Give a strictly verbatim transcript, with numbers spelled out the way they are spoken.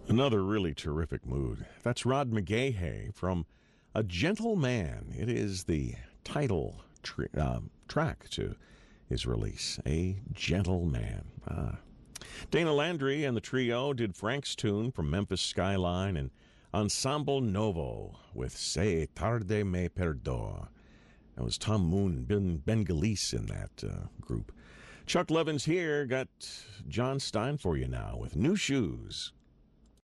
Another really terrific mood. That's Rod McGahey from A Gentle Man. It is the title tr- uh, track to his release, A Gentle Man. Ah. Dana Landry and the trio did Frank's tune from Memphis Skyline and Ensemble Novo with Se Tarde Me Perdoa. That was Tom Moon and Ben, Ben Galice in that uh, group. Chuck Levin's here. Got John Stein for you now with New Shoes.